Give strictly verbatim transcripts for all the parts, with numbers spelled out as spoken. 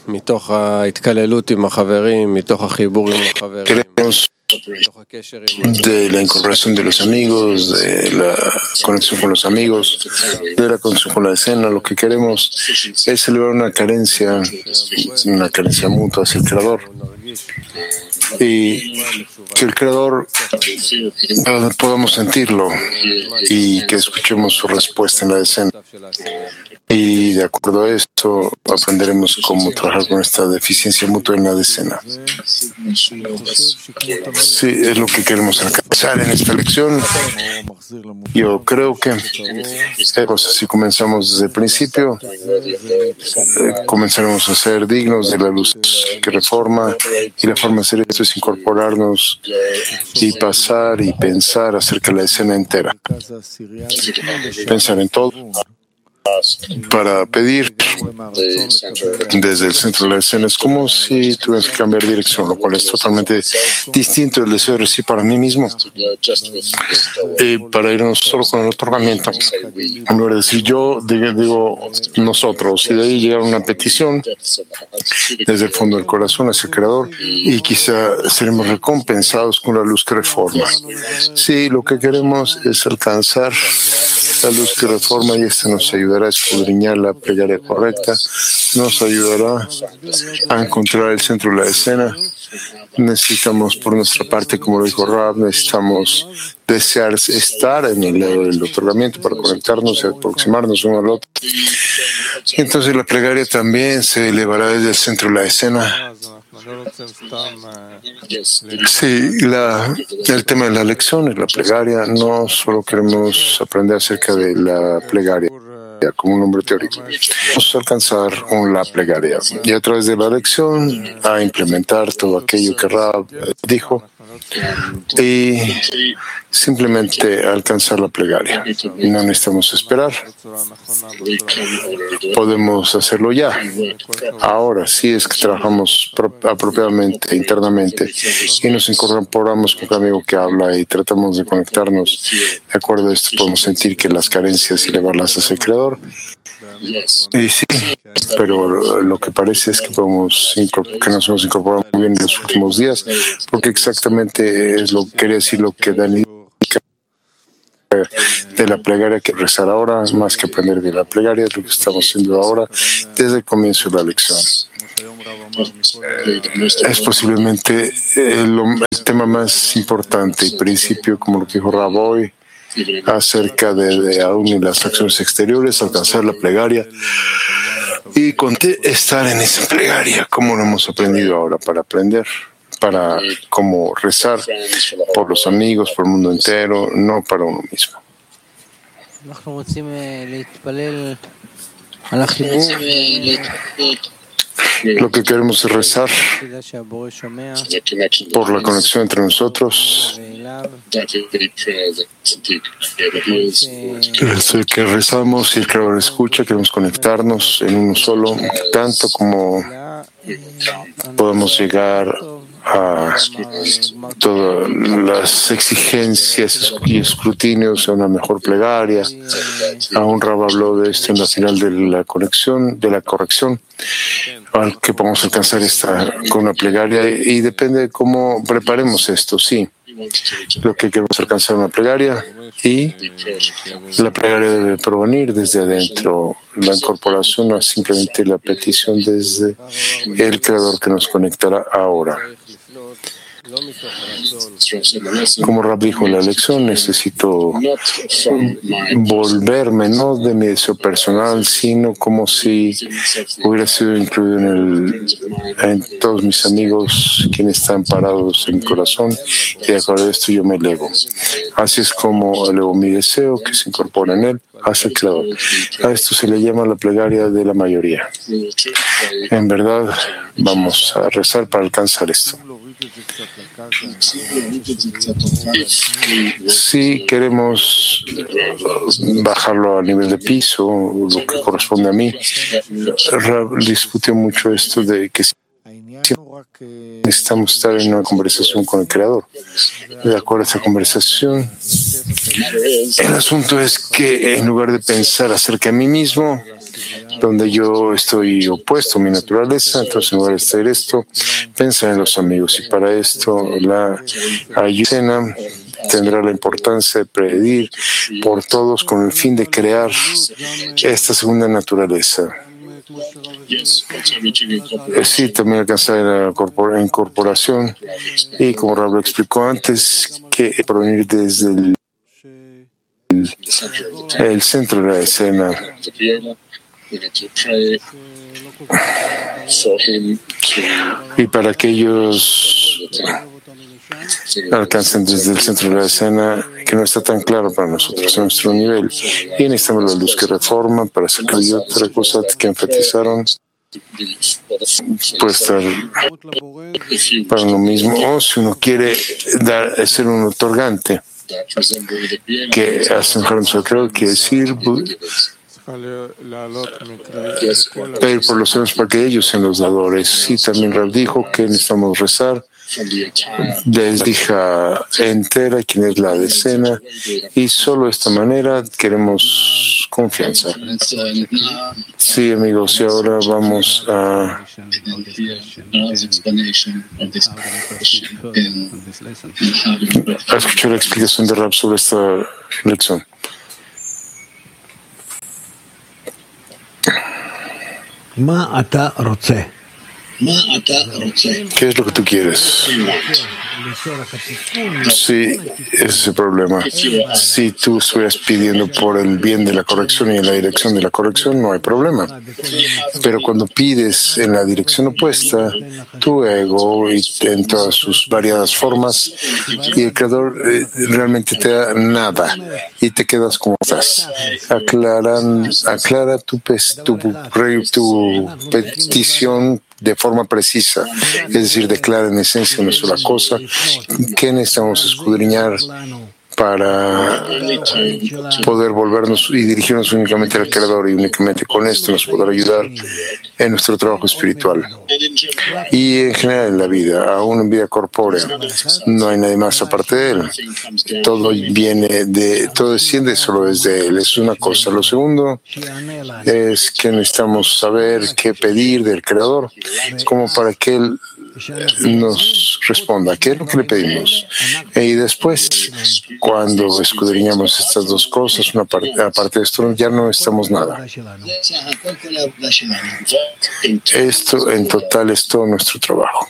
Queremos de la incorporación de los amigos, de la conexión con los amigos, de la conexión con la escena. Lo que queremos es elevar una carencia, una carencia mutua hacia el Creador. Y que el Creador eh, podamos sentirlo y que escuchemos su respuesta en la escena. Y de acuerdo a esto, aprenderemos cómo trabajar con esta deficiencia mutua en la escena. Sí, es lo que queremos alcanzar en esta lección. Yo creo que eh, pues, si comenzamos desde el principio, eh, comenzaremos a ser dignos de la luz que reforma, y la forma de hacer esto es incorporarnos y pasar y pensar acerca de la escena entera. Pensar en todo para pedir desde el centro de la escena. Es como si tuviéramos que cambiar de dirección, lo cual es totalmente distinto del deseo de recibir para mí mismo. Y para irnos solo con el otorgamiento, en lugar de decir yo, digo nosotros, y de ahí llegar a una petición desde el fondo del corazón hacia el Creador, y quizá seremos recompensados con la luz que reforma. Sí, lo que queremos es alcanzar la luz que reforma, y esta nos ayudará a escudriñar la plegaria correcta, nos ayudará a encontrar el centro de la escena. Necesitamos, por nuestra parte, como lo dijo Rab, necesitamos desear estar en el lado del otorgamiento para conectarnos y aproximarnos uno al otro. Entonces la plegaria también se elevará desde el centro de la escena. Sí, la, el tema de la lección es la plegaria. No solo queremos aprender acerca de la plegaria como un nombre teórico. Vamos a alcanzar la plegaria y a través de la lección a implementar todo aquello que Rab dijo y simplemente alcanzar la plegaria. No necesitamos esperar. Podemos hacerlo ya. Ahora, si es que trabajamos apropiadamente, internamente, y nos incorporamos con un amigo que habla y tratamos de conectarnos, de acuerdo a esto podemos sentir que las carencias y elevarlas hacia el Creador. Y sí, pero lo que parece es que podemos que nos hemos incorporado muy bien en los últimos días, porque exactamente es lo que quería decir lo que Dani de la plegaria que rezar ahora, más que aprender de la plegaria, es lo que estamos haciendo ahora desde el comienzo de la lección. Es posiblemente el, el tema más importante y principio, como lo que dijo Raboy, acerca de, de aún y las acciones exteriores, alcanzar la plegaria y estar en esa plegaria, como lo hemos aprendido ahora para aprender, para como rezar por los amigos, por el mundo entero, no para uno mismo. Lo que queremos es rezar por la conexión entre nosotros. Es que rezamos y el Creador escucha, queremos conectarnos en uno solo, tanto como podemos llegar a todas las exigencias y escrutinios a una mejor plegaria. Aún Rab habló de esto en la final de la conexión, de la corrección, al que podamos alcanzar esta con una plegaria, y depende de cómo preparemos esto, sí. Lo que queremos alcanzar una plegaria, y la plegaria debe provenir desde adentro. La incorporación no es simplemente la petición desde el Creador que nos conectará ahora. Como Rab dijo en la lección, necesito volverme no de mi deseo personal, sino como si hubiera sido incluido en, el, en todos mis amigos quienes están parados en mi corazón, y de acuerdo a esto yo me elevo. Así es como elevo mi deseo que se incorpora en él hacia el Creador. A esto se le llama la plegaria de la mayoría. En verdad, vamos a rezar para alcanzar esto. Si queremos bajarlo a nivel de piso, lo que corresponde a mí, Rab discutió mucho esto de que necesitamos estar en una conversación con el Creador. De acuerdo a esta conversación, el asunto es que en lugar de pensar acerca de mí mismo, donde yo estoy opuesto a mi naturaleza. Entonces, en lugar de hacer esto, pensar en los amigos. Y para esto, la ayuda tendrá la importancia de pedir por todos con el fin de crear esta segunda naturaleza. Sí, también alcanzar la incorporación y, como Rab lo explicó antes, que provenir desde el, el centro de la escena. Y para que ellos alcancen desde el centro de la escena, que no está tan claro para nosotros en nuestro nivel. Y necesitamos la luz que reforma para sacar y otra cosa que enfatizaron puede estar para lo mismo. O si uno quiere dar, ser un otorgante que hace un creo que decir pedir por los seres para que ellos sean los dadores. Y también Rab dijo que necesitamos rezar desde hija entera, quien es la decena, y solo de esta manera queremos confianza. Sí, amigos, y ahora vamos a a escuchar la explicación de Rab sobre esta lección. ¿Qué es lo que tú quieres? Sí, ese es el problema. Si tú estuvieras pidiendo por el bien de la corrección y en la dirección de la corrección, no hay problema. Pero cuando pides en la dirección opuesta, tu ego y en todas sus variadas formas, y el Creador eh, realmente te da nada y te quedas como estás. Aclaran, aclara tu, tu, tu petición de forma precisa, es decir, declara en esencia una sola cosa que necesitamos escudriñar para poder volvernos y dirigirnos únicamente al Creador, y únicamente con esto nos podrá ayudar en nuestro trabajo espiritual y en general en la vida, aún en vida corpórea. No hay nadie más aparte de Él. Todo viene de, todo desciende solo desde Él. Es una cosa. Lo segundo es que necesitamos saber qué pedir del Creador, como para que Él nos responda qué es lo que le pedimos. Y después, cuando escudriñamos estas dos cosas, una parte, aparte de esto, ya no estamos nada. Esto en total es todo nuestro trabajo.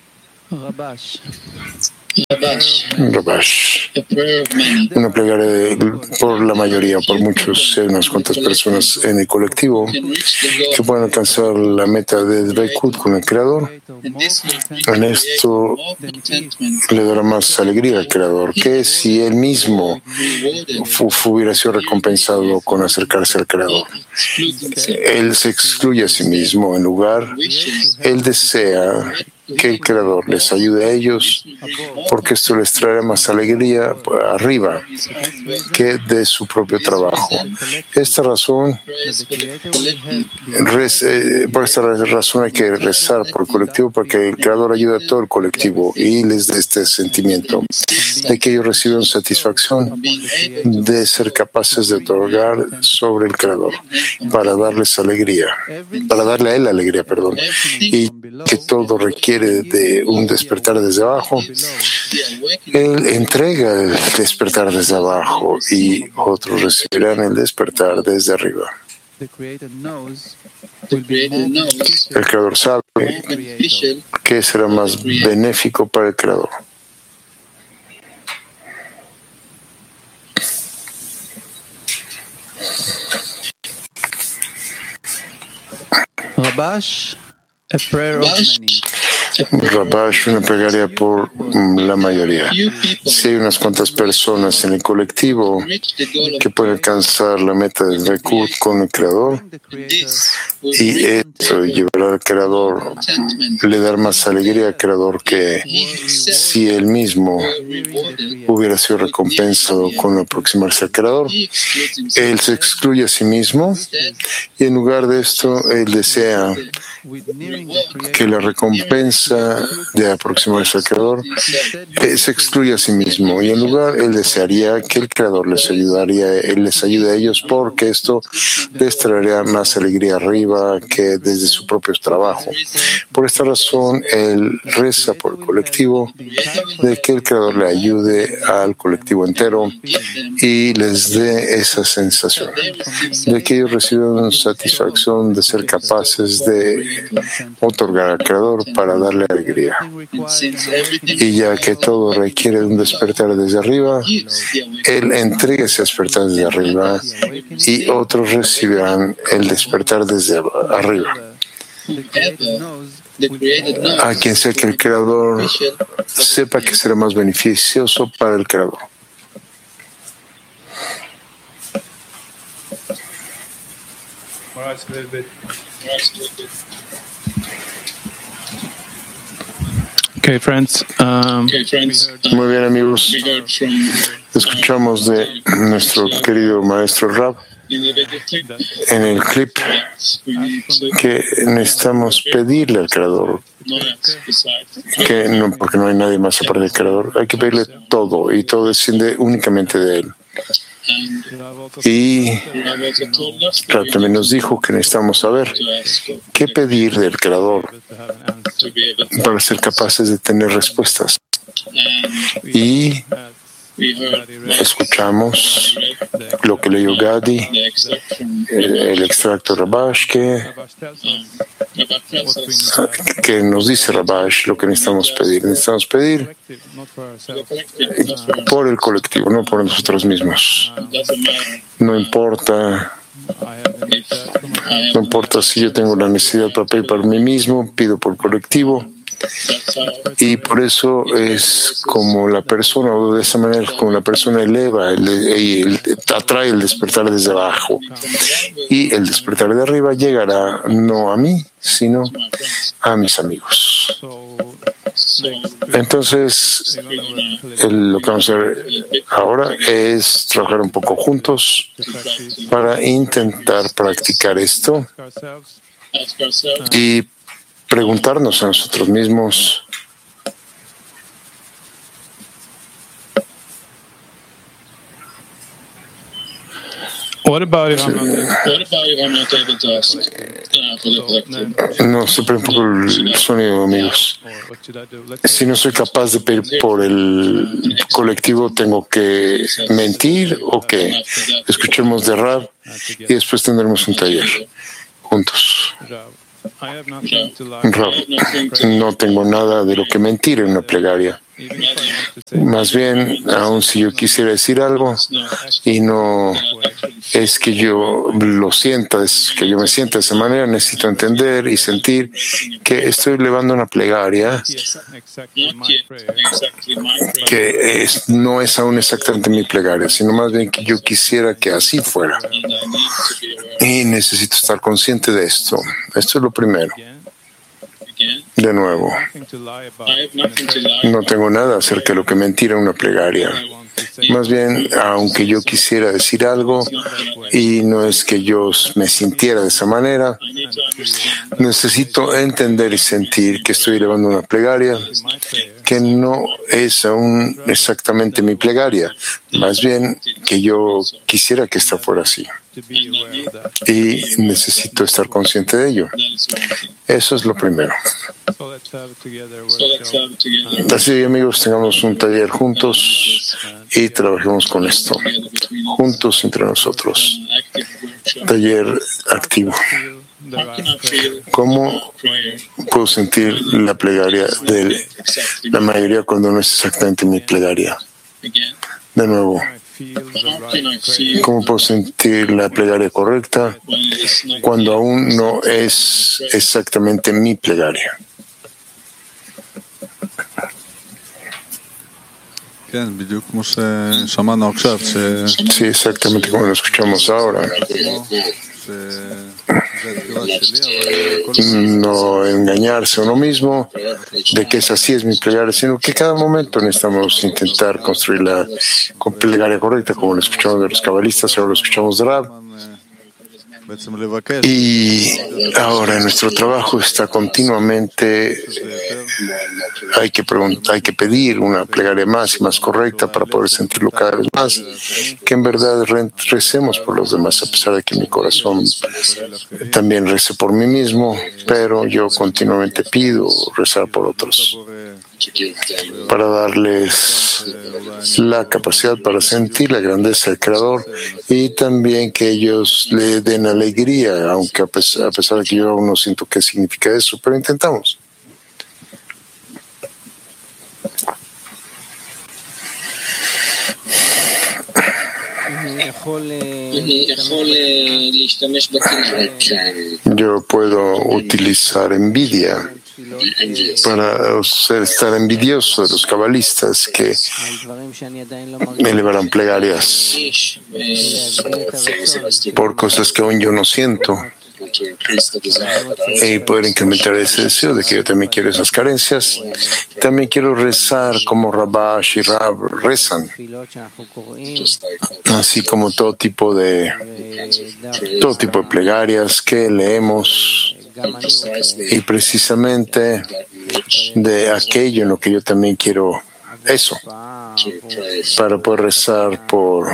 Rabash. Una plegaria de, por la mayoría, por muchos, unas cuantas personas en el colectivo que pueden alcanzar la meta de Dveikut con el Creador. En esto le dará más alegría al Creador, que si él mismo hubiera sido recompensado con acercarse al Creador. Él se excluye a sí mismo. En lugar, él desea que el Creador les ayude a ellos, porque esto les traerá más alegría arriba que de su propio trabajo. Esta razón, por esta razón hay que rezar por el colectivo, para que el Creador ayude a todo el colectivo y les dé este sentimiento de que ellos reciben satisfacción de ser capaces de otorgar sobre el Creador para darles alegría, para darle a él alegría, perdón, y que todo requiere de un despertar desde abajo. Él entrega el despertar desde abajo y otros recibirán el despertar desde arriba. El Creador sabe que será más benéfico para el Creador. Rabash, a prayer of many. Rabash, una plegaria por la mayoría. Si hay unas cuantas personas en el colectivo que pueden alcanzar la meta del Dveikut con el Creador, Y eso llevará al Creador, le dará más alegría al Creador que si él mismo hubiera sido recompensado con aproximarse al Creador. Él se excluye a sí mismo y en lugar de esto, él desea que la recompensa de aproximarse al Creador eh, se excluye a sí mismo y en lugar él desearía que el Creador les ayudaría, él les ayude a ellos porque esto les traería más alegría arriba que desde su propio trabajo. Por esta razón, él reza por el colectivo de que el Creador le ayude al colectivo entero y les dé esa sensación de que ellos reciben satisfacción de ser capaces de otorgar al Creador para darle alegría. Y ya que todo requiere de un despertar desde arriba, él entrega ese despertar desde arriba y otros recibirán el despertar desde arriba. A quien sea que el Creador sepa que será más beneficioso para el Creador. Okay, friends. Um, Muy bien, amigos. Escuchamos de nuestro querido maestro Rab en el clip que necesitamos pedirle al Creador, que no, porque no hay nadie más aparte del Creador, hay que pedirle todo y todo desciende únicamente de él. Y Rab también nos dijo que necesitamos saber qué pedir del Creador para ser capaces de tener respuestas. Y escuchamos lo que leyó Gadi, el, el extracto de Rabash, que, que nos dice Rabash lo que necesitamos pedir. Necesitamos pedir por el colectivo, no por nosotros mismos. No importa. No importa si yo tengo la necesidad para pedir para mí mismo, pido por el colectivo. Y por eso es como la persona, o de esa manera como la persona eleva y atrae el despertar desde abajo. Y el despertar de arriba llegará no a mí, sino a mis amigos. Entonces, el, lo que vamos a hacer ahora es trabajar un poco juntos para intentar practicar esto y preguntarnos a nosotros mismos What about if I'm not No, se un poco el sonido, amigos. Si no soy capaz de pedir por el colectivo, ¿tengo que mentir o qué? Escuchemos de Rab y después tendremos un taller juntos. Rab, no tengo nada de lo que mentir en una plegaria. Más bien, aun si yo quisiera decir algo y no es que yo lo sienta, es que yo me sienta de esa manera, necesito entender y sentir que estoy elevando una plegaria que es, no es aún exactamente mi plegaria, sino más bien que yo quisiera que así fuera. Y necesito estar consciente de esto. Esto es lo primero. De nuevo, no tengo nada acerca de lo que mentir en una plegaria. Más bien, aunque yo quisiera decir algo y no es que yo me sintiera de esa manera, necesito entender y sentir que estoy elevando una plegaria que no es aún exactamente mi plegaria, más bien que yo quisiera que esta fuera así. Y necesito estar consciente de ello. Eso es lo primero. Así, amigos, tengamos un taller juntos y trabajemos con esto, juntos entre nosotros. Taller activo. ¿Cómo puedo sentir la plegaria de la mayoría cuando no es exactamente mi plegaria? De nuevo, ¿cómo puedo sentir la plegaria correcta cuando aún no es exactamente mi plegaria? Sí, exactamente como lo escuchamos ahora. no engañarse a uno mismo de que es así, es mi plegaria, sino que cada momento necesitamos intentar construir la plegaria correcta, como lo escuchamos de los cabalistas, ahora lo escuchamos de Rab. Y ahora nuestro trabajo está continuamente, hay que preguntar, hay que pedir una plegaria más y más correcta para poder sentirlo cada vez más, que en verdad recemos por los demás, a pesar de que mi corazón también rece por mí mismo, pero yo continuamente pido rezar por otros, para darles la capacidad para sentir la grandeza del Creador y también que ellos le den alegría, aunque a pesar, a pesar de que yo aún no siento qué significa eso, pero intentamos. Yo puedo utilizar envidia para estar envidioso de los cabalistas que me elevarán plegarias por cosas que aún yo no siento, y poder incrementar ese deseo de que yo también quiero esas carencias. También quiero rezar como Rabash y Rab rezan, así como todo tipo de todo tipo de plegarias que leemos, y precisamente de aquello en lo que yo también quiero eso, para poder rezar por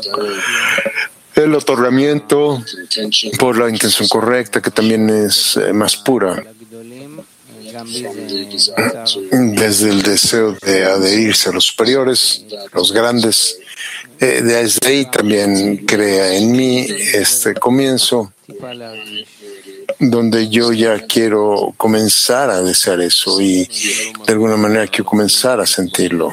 el otorgamiento, por la intención correcta, que también es eh, más pura, desde el deseo de adherirse a los superiores, los grandes. Eh, desde ahí también crea en mí este comienzo, donde yo ya quiero comenzar a desear eso y de alguna manera quiero comenzar a sentirlo.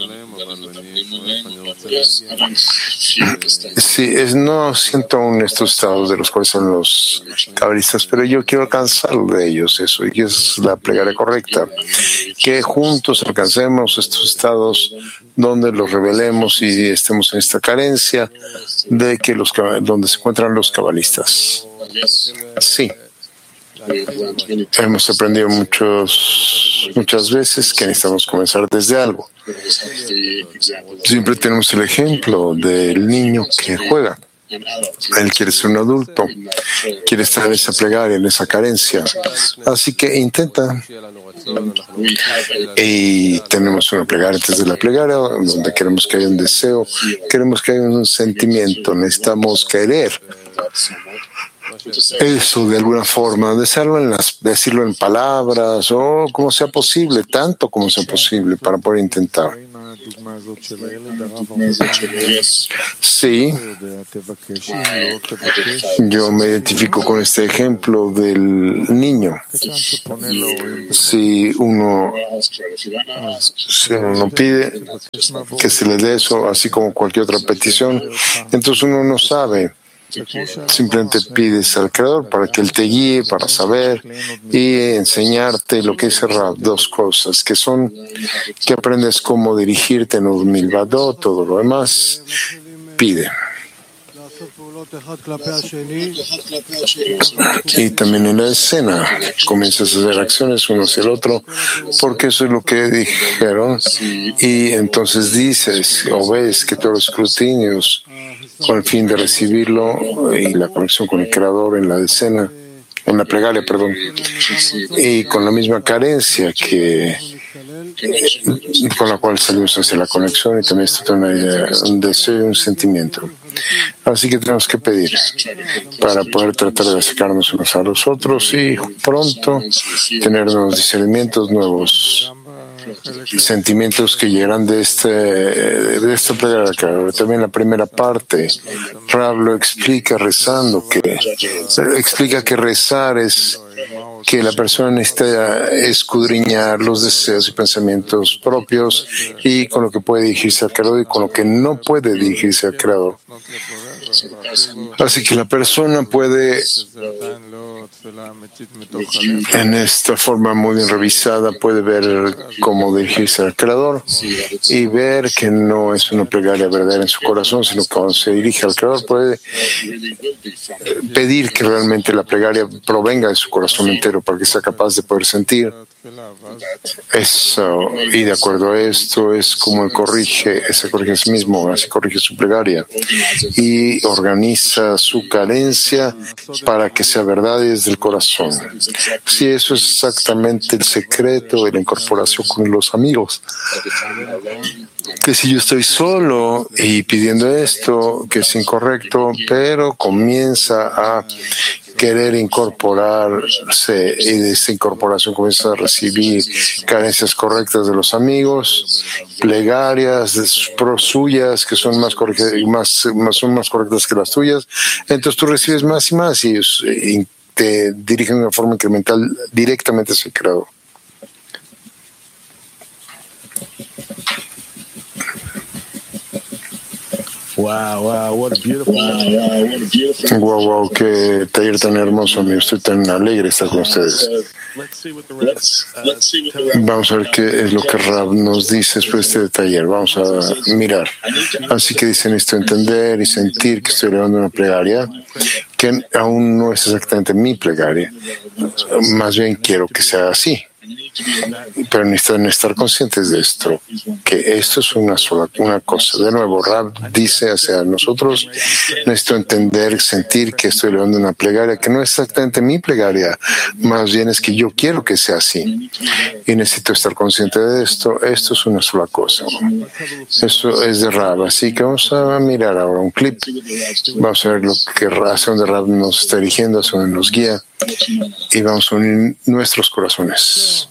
Sí, es, no siento aún estos estados de los cuales son los cabalistas, pero yo quiero alcanzar de ellos eso, y es la plegaria correcta, que juntos alcancemos estos estados donde los revelemos y estemos en esta carencia de que los donde se encuentran los cabalistas. Sí. Hemos aprendido muchos, muchas veces que necesitamos comenzar desde algo. Siempre tenemos el ejemplo del niño que juega. Él quiere ser un adulto, quiere estar en esa plegaria, en esa carencia. Así que intenta. Y tenemos una plegaria antes de la plegaria, donde queremos que haya un deseo, queremos que haya un sentimiento, necesitamos querer eso de alguna forma, decirlo en, las, decirlo en palabras o como sea posible, tanto como sea posible, para poder intentar. Sí, yo me identifico con este ejemplo del niño. Si uno, si uno pide que se le dé eso, así como cualquier otra petición, entonces uno no sabe. Simplemente pides al Creador para que Él te guíe, para saber y enseñarte lo que dice Rab, dos cosas, que son que aprendes cómo dirigirte en un milvadot, todo lo demás, pide. Y también en la escena comienzas a hacer acciones uno hacia el otro, porque eso es lo que dijeron, y entonces dices o ves que todos los escrutinios con el fin de recibirlo y la conexión con el Creador en la escena, en la plegaria, perdón, y con la misma carencia que con la cual salimos hacia la conexión, y también esto tiene una idea, un deseo y un sentimiento. Así que tenemos que pedir para poder tratar de acercarnos unos a los otros y pronto tener nuevos discernimientos, nuevos sentimientos que llegarán de este de esta plegaria. También la primera parte, Rab lo explica rezando, que explica que rezar es que la persona necesita escudriñar los deseos y pensamientos propios y con lo que puede dirigirse al Creador y con lo que no puede dirigirse al Creador. Así que la persona puede En esta forma muy bien revisada puede ver cómo dirigirse al Creador y ver que no es una plegaria verdadera en su corazón, sino que cuando se dirige al Creador puede pedir que realmente la plegaria provenga de su corazón entero para que sea capaz de poder sentir eso. Y de acuerdo a esto es como él corrige, se corrige a sí mismo, así corrige su plegaria y organiza su carencia para que sea verdad desde el corazón. Sí, eso es exactamente el secreto de la incorporación con los amigos. Que si yo estoy solo y pidiendo esto, que es incorrecto, pero comienza a querer incorporarse y de esa incorporación comienza a recibir carencias correctas de los amigos, plegarias suyas que son más, más, más, son más correctas que las tuyas, entonces tú recibes más y más y ellos te dirigen de una forma incremental directamente hacia el Creador. Wow, wow, what a beautiful. Wow, wow, qué taller tan hermoso, amigo. Estoy tan alegre de estar con ustedes. Vamos a ver qué es lo que Rab nos dice después de este taller. Vamos a mirar. Así que dicen esto, entender y sentir que estoy elevando una plegaria que aún no es exactamente mi plegaria. Más bien quiero que sea así. Pero necesitan estar conscientes de esto, que esto es una sola una cosa. De nuevo, Rab dice hacia nosotros, necesito entender, sentir que estoy elevando una plegaria que no es exactamente mi plegaria, más bien es que yo quiero que sea así. Y necesito estar consciente de esto. Esto es una sola cosa. Esto es de Rab. Así que vamos a mirar ahora un clip. Vamos a ver lo que hacia donde Rab nos está dirigiendo, hacia donde nos guía. Y vamos a unir nuestros corazones.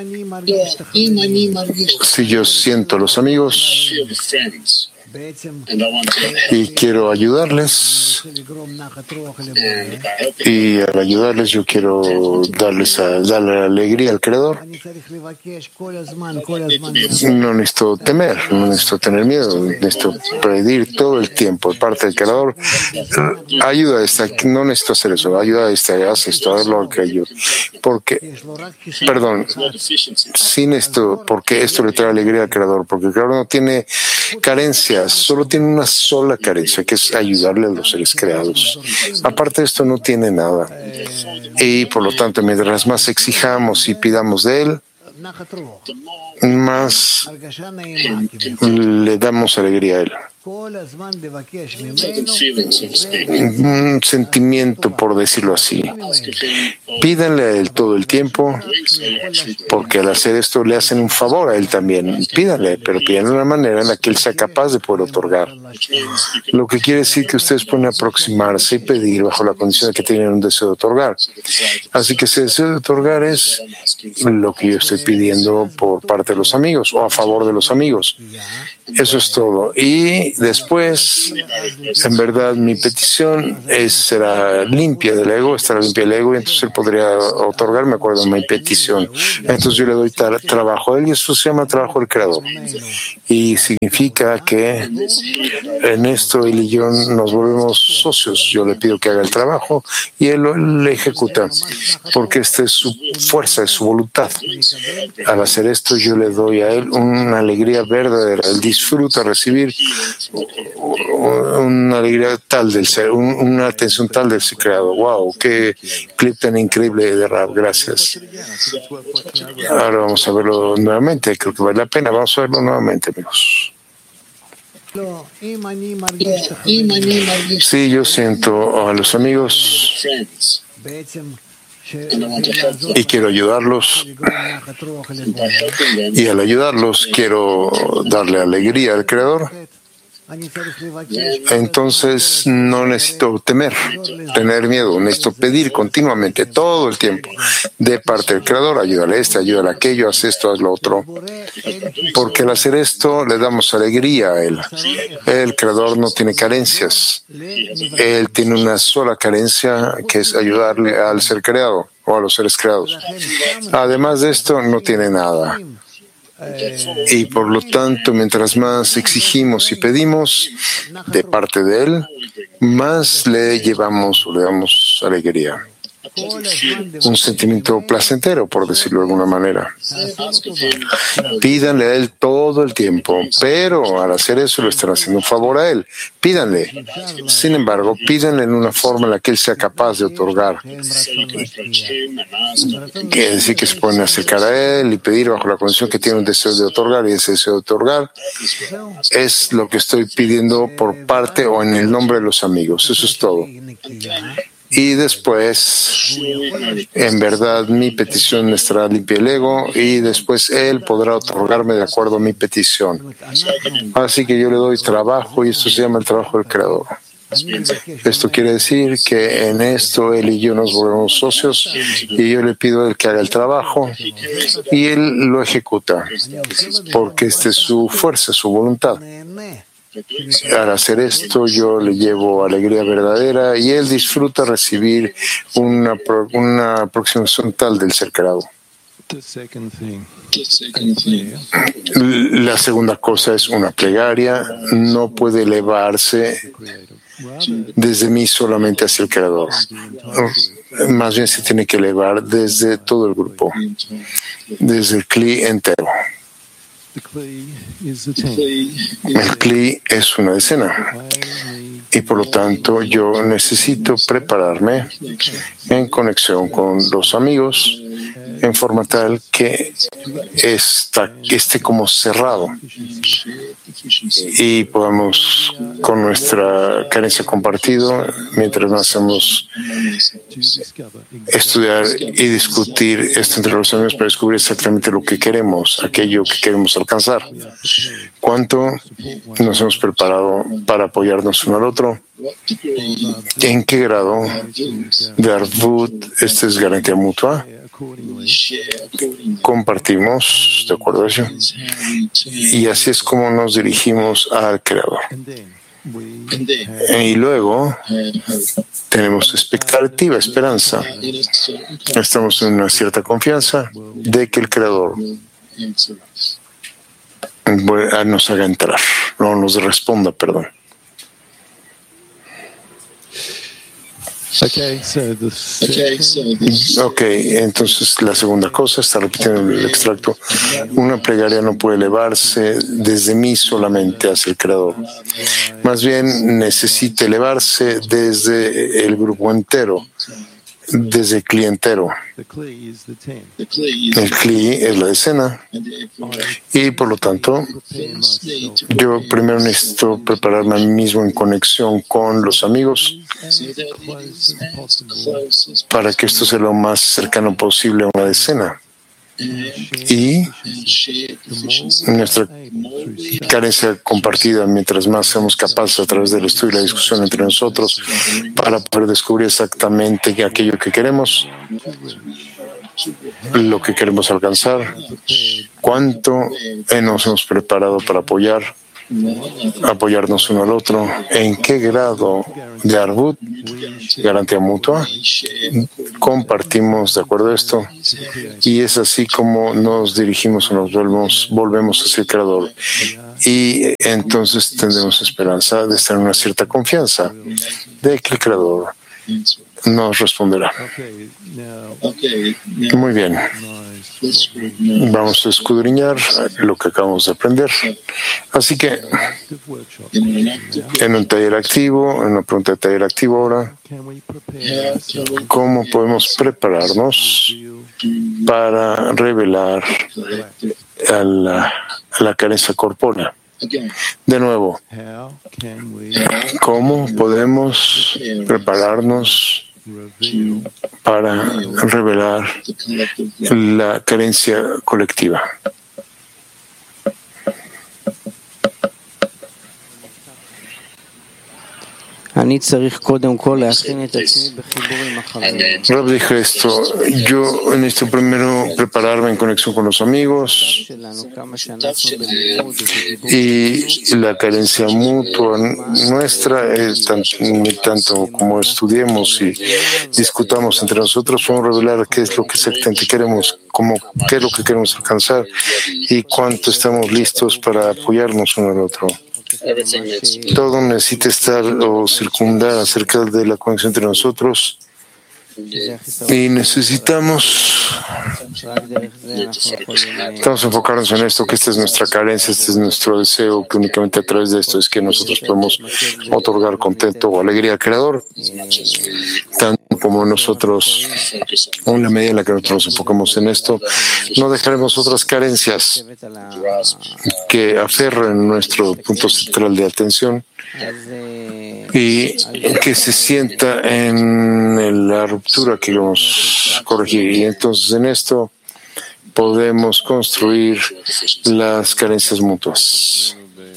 Si yo siento a los amigos y quiero ayudarles, y al ayudarles yo quiero darles a, darle alegría al Creador, no necesito temer, no necesito tener miedo, necesito pedir todo el tiempo de parte del Creador, ayuda a esta, no necesito hacer eso, ayuda a esta, haz esto, haz lo que yo, porque, perdón, sin esto, porque esto le trae alegría al Creador, porque el Creador no tiene carencia, solo tiene una sola carencia, que es ayudarle a los seres creados. Aparte de esto no tiene nada. Y por lo tanto, mientras más exijamos y pidamos de él, más le damos alegría a él. Un sentimiento, por decirlo así. Pídanle a él todo el tiempo, porque al hacer esto le hacen un favor a él también. Pídanle, pero pídanle de una manera en la que él sea capaz de poder otorgar. Lo que quiere decir que ustedes pueden aproximarse y pedir bajo la condición de que tienen un deseo de otorgar. Así que ese deseo de otorgar es lo que yo estoy pidiendo por parte de los amigos o a favor de los amigos. Eso es todo. Y después, en verdad, mi petición es, será limpia del ego, estará limpia del ego, y entonces él podría otorgar, me acuerdo, mi petición. Entonces yo le doy tra trabajo a él y eso se llama trabajo del Creador. Y significa que en esto él y yo nos volvemos socios. Yo le pido que haga el trabajo y él lo le ejecuta, porque esta es su fuerza, es su voluntad. Al hacer esto yo le doy a él una alegría verdadera. Él disfruta recibir una alegría tal del ser, una atención tal del ser creado. Wow, qué clip tan increíble de Rab, gracias. Ahora vamos a verlo nuevamente, creo que vale la pena, vamos a verlo nuevamente, amigos. Sí, yo siento a los amigos y quiero ayudarlos, y al ayudarlos quiero darle alegría al Creador. Entonces no necesito temer, tener miedo, necesito pedir continuamente, todo el tiempo, de parte del Creador, ayúdale a este, ayúdale a aquello, haz esto, haz lo otro. Porque al hacer esto le damos alegría a Él. El Creador no tiene carencias. Él tiene una sola carencia, que es ayudarle al ser creado o a los seres creados. Además de esto, no tiene nada. Y por lo tanto, mientras más exigimos y pedimos de parte de Él, más le llevamos o le damos alegría. un sentimiento placentero, por decirlo de alguna manera. Pídanle a Él todo el tiempo, pero al hacer eso le están haciendo un favor a Él. Pídanle. Sin embargo, pídanle en una forma en la que Él sea capaz de otorgar. Quiere decir que se pueden acercar a Él y pedir bajo la condición que tiene un deseo de otorgar, y ese deseo de otorgar es lo que estoy pidiendo por parte o en el nombre de los amigos. Eso es todo. Y después, en verdad, mi petición estará limpia el ego, y después Él podrá otorgarme de acuerdo a mi petición. Así que yo le doy trabajo, y esto se llama el trabajo del Creador. Esto quiere decir que en esto Él y yo nos volvemos socios, y yo le pido a Él que haga el trabajo y Él lo ejecuta, porque esta es su fuerza, su voluntad. Al hacer esto, yo le llevo alegría verdadera y Él disfruta recibir una, una aproximación tal del ser creado. La segunda cosa es una plegaria. No puede elevarse desde mí solamente hacia el Creador. Más bien se tiene que elevar desde todo el grupo, desde el Kli entero. El Kli es una decena, y por lo tanto yo necesito prepararme en conexión con los amigos en forma tal que está, esté como cerrado y podamos, con nuestra carencia compartida, mientras nos hacemos estudiar y discutir esto entre los amigos para descubrir exactamente lo que queremos, aquello que queremos alcanzar. ¿Cuánto nos hemos preparado para apoyarnos uno al otro? ¿En qué grado de Arvut esta es garantía mutua? Compartimos de acuerdo a eso, y así es como nos dirigimos al Creador. Y luego tenemos expectativa, esperanza. Estamos en una cierta confianza de que el Creador nos haga entrar, no nos responda, perdón. Okay, so the Ok, entonces la segunda cosa, está repitiendo el extracto, una plegaria no puede elevarse desde mí solamente hacia el Creador. Más bien necesita elevarse desde el grupo entero, desde el Kli entero. El Kli es la decena, y por lo tanto yo primero necesito prepararme a mí mismo en conexión con los amigos para que esto sea lo más cercano posible a una decena. Y nuestra carencia compartida, mientras más seamos capaces a través del estudio y la discusión entre nosotros para poder descubrir exactamente aquello que queremos, lo que queremos alcanzar, cuánto nos hemos preparado para apoyar, apoyarnos uno al otro, en qué grado de Arvut, garantía mutua, compartimos de acuerdo a esto, y es así como nos dirigimos o nos volvemos, volvemos hacia el Creador, y entonces tendremos esperanza de estar en una cierta confianza de que el Creador nos responderá. Muy bien. Vamos a escudriñar lo que acabamos de aprender. Así que, en un taller activo, en una pregunta de taller activo ahora, ¿cómo podemos prepararnos para revelar a la, a la carencia corpórea? De nuevo, ¿cómo podemos prepararnos para revelar la carencia colectiva? Rab dijo esto: yo necesito primero prepararme en conexión con los amigos y la carencia mutua nuestra, eh, tanto, tanto como estudiemos y discutamos entre nosotros, podemos revelar qué es lo que exactamente queremos, cómo, qué es lo que queremos alcanzar y cuánto estamos listos para apoyarnos uno al otro. Todo necesita estar o circundar acerca de la conexión entre nosotros Y necesitamos Estamos enfocarnos en esto, que esta es nuestra carencia, este es nuestro deseo, que únicamente a través de esto es que nosotros podemos otorgar contento o alegría al Creador, tanto como nosotros, en la medida en la que nosotros nos enfocamos en esto, no dejaremos otras carencias que aferren nuestro punto central de atención y que se sienta en la ruptura que vamos a corregir. Y entonces en esto podemos construir las carencias mutuas.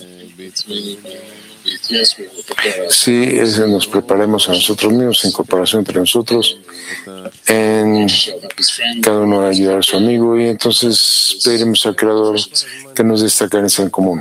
Sí, es, nos preparemos a nosotros mismos, en comparación entre nosotros, en cada uno a ayudar a su amigo, y entonces pediremos al Creador que nos dé esta carencia en común.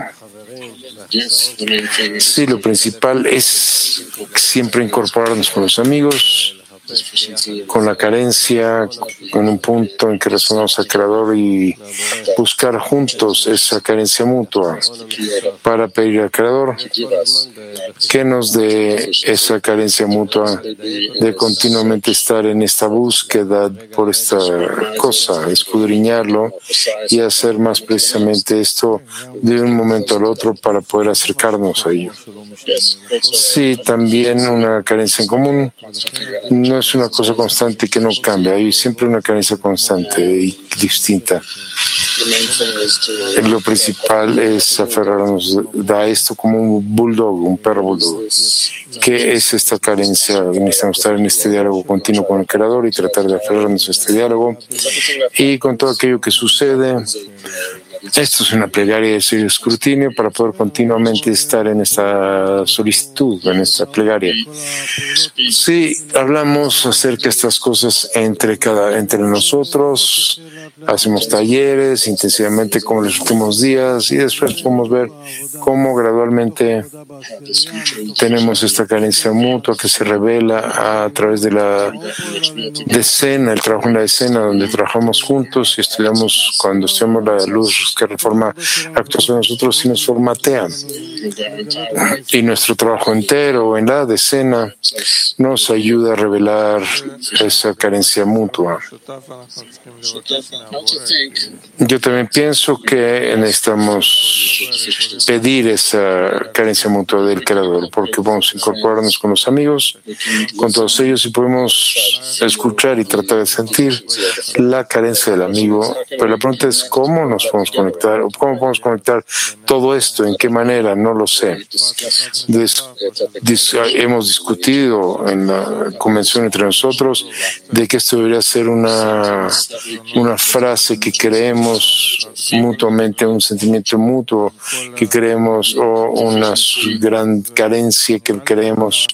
Sí, lo principal es siempre incorporarnos con los amigos, con la carencia, con un punto en que respondamos al Creador y buscar juntos esa carencia mutua para pedir al Creador que nos dé esa carencia mutua de continuamente estar en esta búsqueda por esta cosa, escudriñarlo y hacer más precisamente esto de un momento al otro para poder acercarnos a ello. Sí, también una carencia en común no es una cosa constante que no cambia, hay siempre una carencia constante y distinta. Lo principal es aferrarnos a esto como un bulldog, un perro bulldog. ¿Qué es esta carencia? Necesitamos estar en este diálogo continuo con el Creador y tratar de aferrarnos a este diálogo. Y con todo aquello que sucede, esto es una plegaria de serio escrutinio para poder continuamente estar en esta solicitud, en esta plegaria. Sí, hablamos acerca de estas cosas entre cada, entre nosotros, hacemos talleres intensivamente como en los últimos días y después podemos ver cómo gradualmente tenemos esta carencia mutua que se revela a través de la decena, el trabajo en la decena, donde trabajamos juntos y estudiamos, cuando estudiamos la luz que reforma actos de nosotros y nos formatean. Y nuestro trabajo entero en la decena nos ayuda a revelar esa carencia mutua. Yo también pienso que necesitamos pedir esa carencia mutua del Creador, porque vamos a incorporarnos con los amigos, con todos ellos, y podemos escuchar y tratar de sentir la carencia del amigo. Pero la pregunta es cómo nos podemos conectar, o cómo podemos conectar todo esto, en qué manera, no lo sé. Des, dis, hemos discutido en la convención entre nosotros de que esto debería ser una, una frase que creemos mutuamente, un sentimiento mutuo que creemos, o una gran carencia que creemos.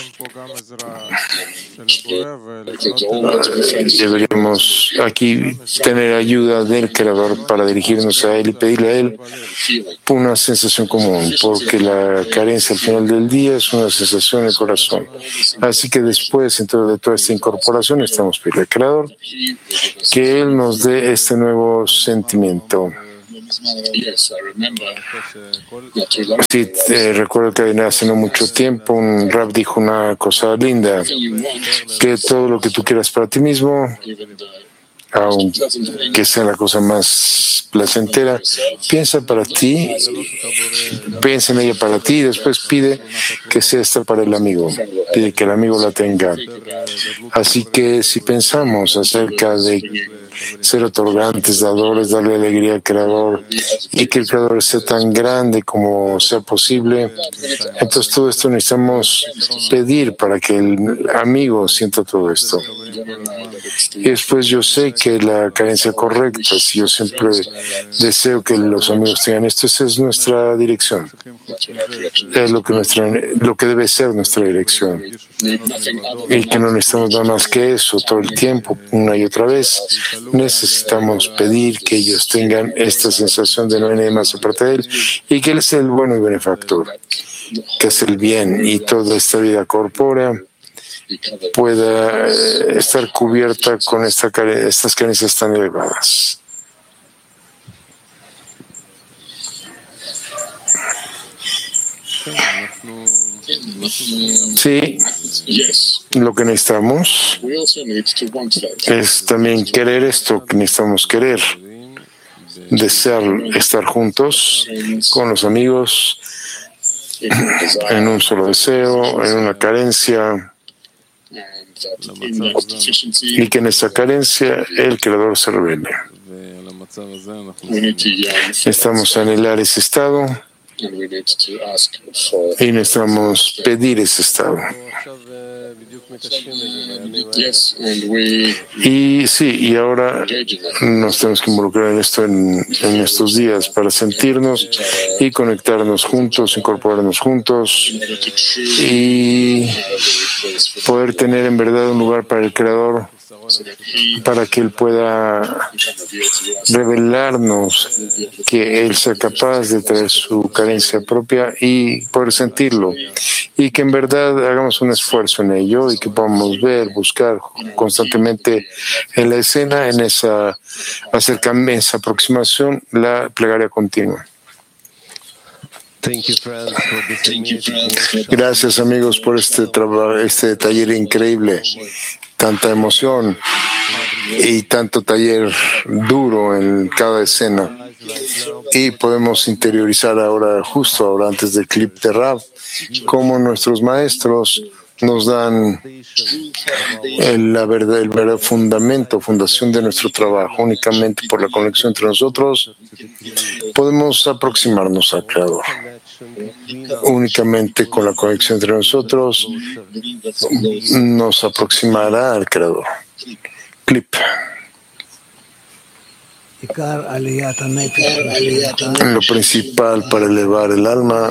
Deberíamos aquí tener ayuda del Creador para dirigirnos a Él y pedirle a Él una sensación común, porque la carencia al final del día es una sensación en el corazón. Así que después, dentro de toda esta incorporación, estamos pidiendo al Creador que Él nos dé este nuevo sentimiento. Sí, eh, recuerdo que hace no mucho tiempo un rab dijo una cosa linda, que todo lo que tú quieras para ti mismo, aunque sea la cosa más placentera, piensa para ti, piensa en ella para ti y después pide que sea esta para el amigo, pide que el amigo la tenga. Así que si pensamos acerca de ser otorgantes, dadores, darle alegría al Creador y que el Creador sea tan grande como sea posible, entonces todo esto necesitamos pedir para que el amigo sienta todo esto. Y después yo sé que la carencia correcta, si yo siempre deseo que los amigos tengan esto, esa es nuestra dirección. Es lo que, nuestra, lo que debe ser nuestra dirección. Y que no necesitamos nada más que eso todo el tiempo, una y otra vez. Necesitamos pedir que ellos tengan esta sensación de no hay nadie más aparte de Él y que Él es el bueno y benefactor, que es el bien, y toda esta vida corpórea pueda estar cubierta con esta care- estas carencias tan elevadas. Sí, Lo que necesitamos es también querer esto que necesitamos querer, desear estar juntos con los amigos en un solo deseo, en una carencia, y que en esa carencia el Creador se revele. Necesitamos anhelar ese estado y necesitamos pedir ese estado. Y sí, y ahora nos tenemos que involucrar en esto en, en estos días para sentirnos y conectarnos juntos, incorporarnos juntos y poder tener en verdad un lugar para el Creador, para que Él pueda revelarnos que Él sea capaz de traer su carencia propia y poder sentirlo, y que en verdad hagamos un esfuerzo en ello y que podamos ver, buscar constantemente en la escena, en esa acercamiento, esa aproximación, la plegaria continua. Gracias, amigos, por este trabajo, este taller increíble. Tanta emoción y tanto taller duro en cada escena. Y podemos interiorizar ahora, justo ahora, antes del clip de Rav, cómo nuestros maestros nos dan el, la verdad, el verdadero fundamento, fundación de nuestro trabajo. Únicamente por la conexión entre nosotros podemos aproximarnos al Creador. Únicamente con la conexión entre nosotros nos aproximará al Creador. Clip. Lo principal para elevar el alma,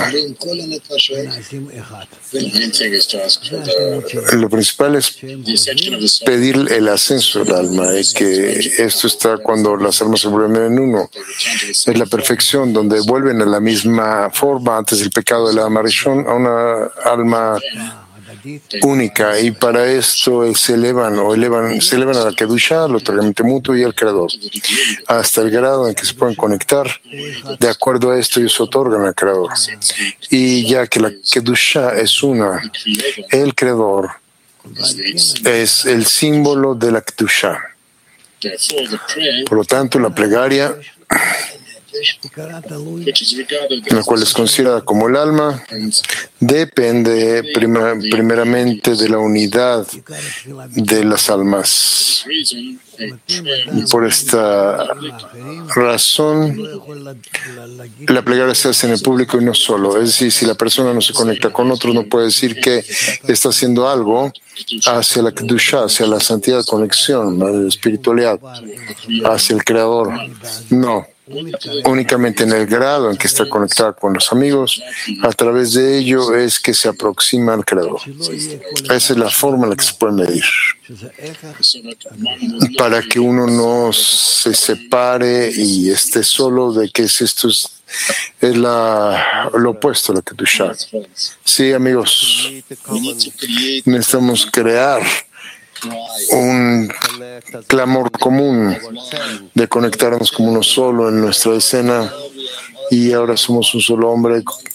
lo principal es pedir el ascenso del alma, y que esto está cuando las almas se vuelven en uno. Es la perfección, donde vuelven a la misma forma antes del pecado de la Marishon, a una alma única, y para esto se elevan o elevan, se elevan a la Kedusha, al otorgamiento mutuo y al Creador, hasta el grado en que se pueden conectar. De acuerdo a esto, ellos se otorgan al Creador. Y ya que la Kedusha es una, el Creador es el símbolo de la Kedusha. Por lo tanto, la plegaria, la cual es considerada como el alma, depende prima, primeramente de la unidad de las almas. Y por esta razón, la plegaria se hace en el público y no solo. Es decir, si la persona no se conecta con otros, no puede decir que está haciendo algo hacia la Kedusha, hacia la santidad, conexión, la espiritualidad, hacia el Creador. No. Únicamente en el grado en que está conectada con los amigos, a través de ello es que se aproxima al Creador. Esa es la forma en la que se puede medir, para que uno no se separe y esté solo de que es esto es, es la, lo opuesto a la Kedusha. Sí, amigos, necesitamos crear un clamor común de conectarnos como uno solo en nuestra escena, y ahora somos un solo hombre